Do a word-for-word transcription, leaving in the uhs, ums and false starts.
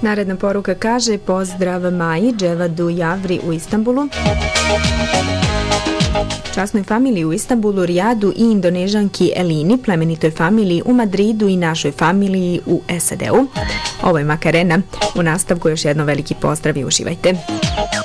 Naredna poruka kaže: pozdrav Maji, Dževadu Javri u Istanbulu, časnoj familiji u Istanbulu, Rijadu i Indonežanki Elini, plemenitoj familiji u Madridu i našoj familiji u S A D-u. Ovo je Makarena. U nastavku još jedno veliki pozdrav i uživajte.